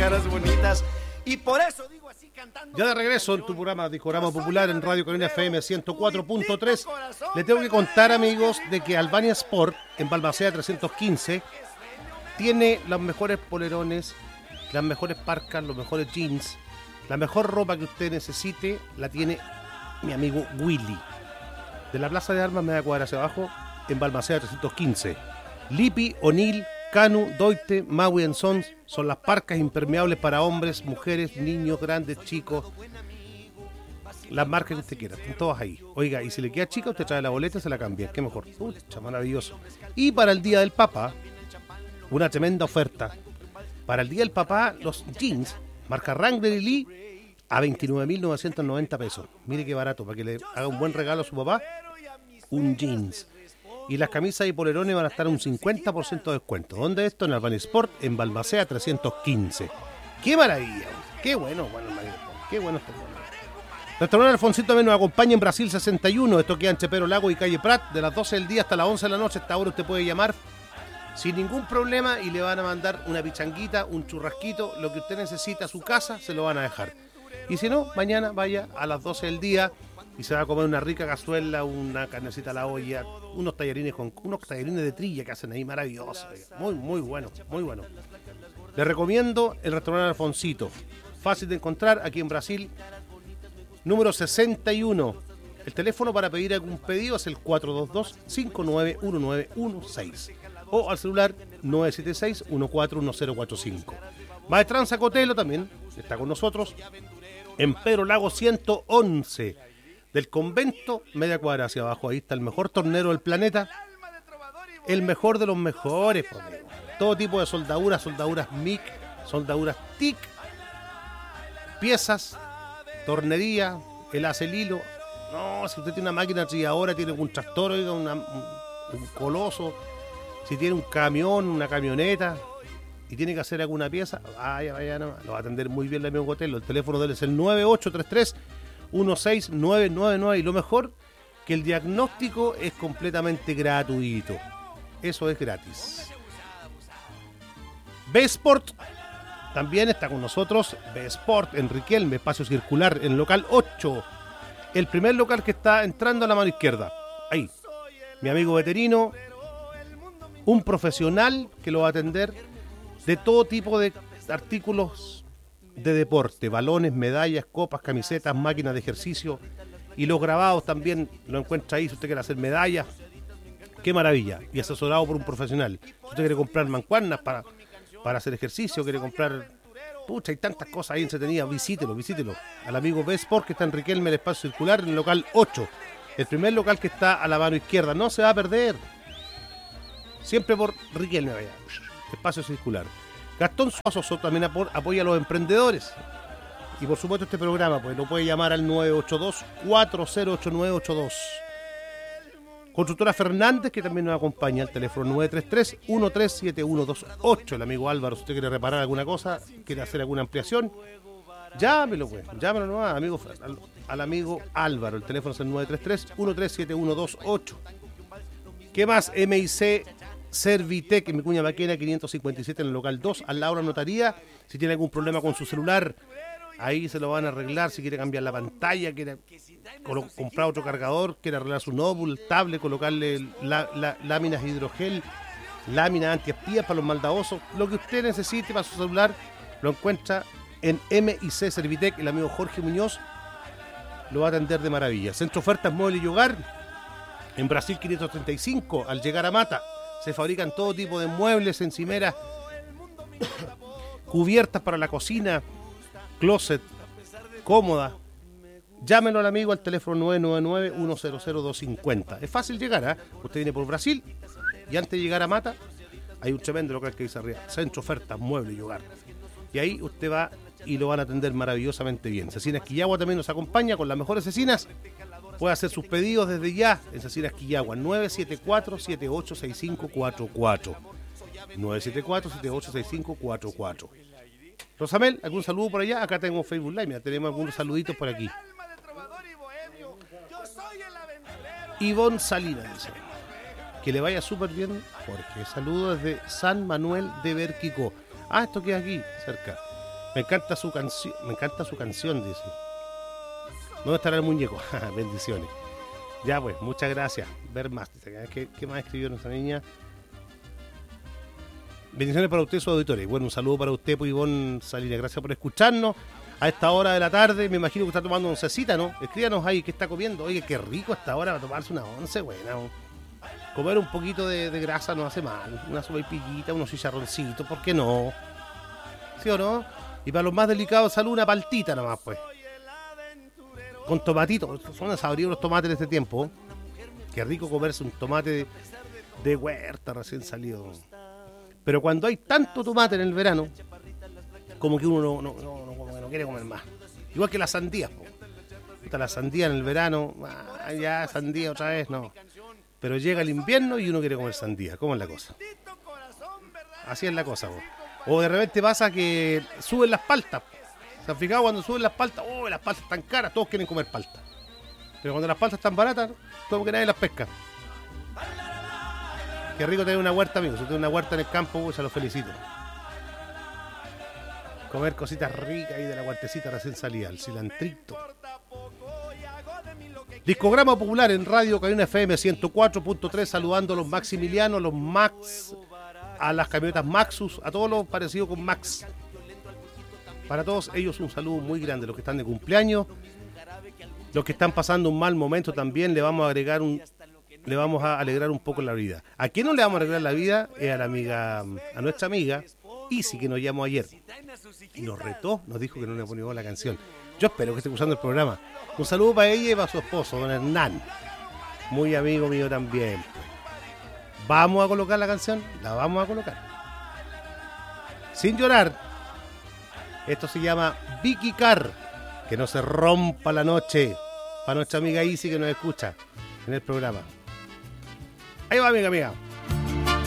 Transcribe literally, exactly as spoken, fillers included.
caras bonitas. Y por eso digo así cantando. Ya de regreso en tu programa Discorama Popular en Radio Carolina F M ciento cuatro punto tres. Le tengo que contar, amigos, de que Albania Sport en Balmaceda trescientos quince tiene los mejores polerones, las mejores parcas, los mejores jeans, la mejor ropa que usted necesite la tiene mi amigo Willy. De la Plaza de Armas, media cuadra hacia abajo, en Balmaceda trescientos quince. Lippi, O'Neill, Canu, Doite, Maui and Sons son las parcas impermeables para hombres, mujeres, niños, grandes, chicos. Las marcas que usted quiera, están todas ahí. Oiga, y si le queda chica, usted trae la boleta y se la cambia. Qué mejor. Pucha, maravilloso. Y para el Día del Papá, una tremenda oferta. Para el Día del Papá, los jeans, marca Wrangler y Lee, a veintinueve mil novecientos noventa pesos. Mire qué barato, para que le haga un buen regalo a su papá, un jeans. Y las camisas y polerones van a estar a un cincuenta por ciento de descuento. ¿Dónde esto? En Albania Sport, en Balmaceda trescientos quince. ¡Qué maravilla! ¡Qué bueno, bueno, qué bueno este bueno! Restaurante Alfonsito también nos acompaña en Brasil sesenta y uno. Esto queda en Chepero Lago y Calle Prat. De las doce del día hasta las once de la noche. Esta hora usted puede llamar sin ningún problema y le van a mandar una pichanguita, un churrasquito. Lo que usted necesita a su casa se lo van a dejar. Y si no, mañana vaya a las doce del día y se va a comer una rica cazuela, una carnecita a la olla, unos tallarines con unos tallarines de trilla que hacen ahí maravillosos. Muy, muy bueno, muy bueno. Le recomiendo el restaurante Alfonsito. Fácil de encontrar aquí en Brasil. Número sesenta y uno. El teléfono para pedir algún pedido es el cuatro dos dos, cinco nueve uno nueve uno seis o al celular nueve siete seis, uno cuatro uno cero cuatro cinco. Maestranza Cotelo también está con nosotros en Pedro Lago ciento once. Del convento, media cuadra hacia abajo. Ahí está el mejor tornero del planeta. El mejor de los mejores. Todo tipo de soldaduras, soldaduras M I C, soldaduras T I C, piezas, tornería, el hace el hilo. No, si usted tiene una máquina trilladora, tiene un tractor, oiga, una, un, un coloso, si tiene un camión, una camioneta y tiene que hacer alguna pieza, vaya, vaya, no, lo va a atender muy bien el amigo Cotelo. El teléfono de él es el nueve ocho tres tres, uno seis nueve nueve nueve y lo mejor, que el diagnóstico es completamente gratuito. Eso es gratis. B-Sport también está con nosotros. B-Sport en Riquelme, espacio circular, en local ocho. El primer local que está entrando a la mano izquierda. Ahí. Mi amigo veterino, un profesional que lo va a atender de todo tipo de artículos de deporte, balones, medallas, copas, camisetas, máquinas de ejercicio y los grabados también lo encuentra ahí si usted quiere hacer medallas. Qué maravilla. Y asesorado por un profesional. Si usted quiere comprar mancuernas para, para hacer ejercicio, quiere comprar... Pucha, hay tantas cosas ahí entretenidas. Visítelo, visítelo. Al amigo B-Sport que está en Riquelme, el espacio circular, en el local ocho. El primer local que está a la mano izquierda. No se va a perder. Siempre por Riquelme, vaya. Espacio circular. Gastón Suazo también apoya a los emprendedores. Y por supuesto este programa, pues lo puede llamar al nueve ocho dos, cuatro cero ocho nueve ocho dos. Constructora Fernández, que también nos acompaña, al teléfono nueve tres tres, uno tres siete uno dos ocho. El amigo Álvaro, si usted quiere reparar alguna cosa, quiere hacer alguna ampliación, llámelo, pues, llámelo nomás, amigo, al, al amigo Álvaro. El teléfono es el nueve tres tres, uno tres siete uno dos ocho. ¿Qué más? M I C Servitec, en mi cuña Maquena, quinientos cincuenta y siete, en el local dos, al lado de la notaría. Si tiene algún problema con su celular, ahí se lo van a arreglar. Si quiere cambiar la pantalla, quiere colo- comprar otro cargador, quiere arreglar su notebook, tablet, colocarle la, la, láminas de hidrogel, láminas antiespías para los maldadosos, lo que usted necesite para su celular, lo encuentra en M I C Servitec. El amigo Jorge Muñoz lo va a atender de maravilla. Centro Ofertas Mueble y Hogar, en Brasil quinientos treinta y cinco, al llegar a Mata. Se fabrican todo tipo de muebles, encimeras, cubiertas para la cocina, closet, cómoda. Llámenlo al amigo al teléfono nueve nueve nueve, uno cero cero dos cinco cero. Es fácil llegar, ¿eh? Usted viene por Brasil y antes de llegar a Mata hay un tremendo local que dice arriba, Centro Ofertas, Mueble y Hogar. Y ahí usted va y lo van a atender maravillosamente bien. Cecinas Quillagua también nos acompaña con las mejores cecinas. Puede hacer sus pedidos desde ya en Cecinas Quillagua, nueve siete cuatro, siete ocho seis cinco cuatro cuatro. nueve siete cuatro, siete ocho seis cinco cuatro cuatro. Rosamel, ¿algún saludo por allá? Acá tenemos Facebook Live, mira, tenemos algunos saluditos por aquí. Ivonne Salinas dice, que le vaya súper bien, Jorge. Saludos desde San Manuel de Berquico. Ah, esto queda aquí, cerca. Me encanta su canción, me encanta su canción, dice. ¿Dónde estará el muñeco? Bendiciones. Ya pues, muchas gracias. Ver más. ¿Qué, qué más escribió nuestra niña? Bendiciones para usted y su auditorio. Bueno, un saludo para usted, pues, Ivonne Salinas. Gracias por escucharnos a esta hora de la tarde. Me imagino que está tomando oncecita, ¿no? Escríbanos ahí qué está comiendo. Oye, qué rico esta hora para tomarse una once buena, ¿no? Comer un poquito de, de grasa no hace mal. Una sopaipillita, unos chicharroncitos, ¿por qué no? ¿Sí o no? Y para los más delicados de salud, una paltita nomás, pues. Con tomatitos. Son desabridos los tomates de este tiempo. Qué rico comerse un tomate de, de huerta recién salido. Pero cuando hay tanto tomate en el verano, como que uno no, no, no, no, como que no quiere comer más. Igual que las sandías, po. Está la sandía en el verano, ah, ya sandía otra vez, no. Pero llega el invierno y uno quiere comer sandía. ¿Cómo es la cosa? Así es la cosa, po. O de repente pasa que suben las paltas. ¿Se han fijado cuando suben las paltas? Oh, las paltas están caras, todos quieren comer palta. Pero cuando las paltas están baratas, como que nadie las pesca. Qué rico tener una huerta, amigos. Si tiene una huerta en el campo, pues ya lo felicito. Comer cositas ricas ahí de la huertecita recién salida, el cilantrito. Discograma popular en Radio Carolina F M ciento cuatro punto tres, saludando a los Maximilianos, los Max, a las camionetas Maxus, a todos los parecidos con Max. Para todos ellos un saludo muy grande, los que están de cumpleaños, los que están pasando un mal momento también, le vamos a agregar un, le vamos a alegrar un poco la vida. ¿A quién no le vamos a alegrar la vida? Es a la amiga, a nuestra amiga Isi, que nos llamó ayer y nos retó, nos dijo que no le poníamos la canción. Yo espero que esté escuchando el programa. Un saludo para ella y para su esposo, don Hernán, muy amigo mío también. ¿Vamos a colocar la canción? La vamos a colocar. Sin llorar. Esto se llama Vicky Carr. Que no se rompa la noche. Para nuestra amiga Isi que nos escucha en el programa. Ahí va, amiga, amiga.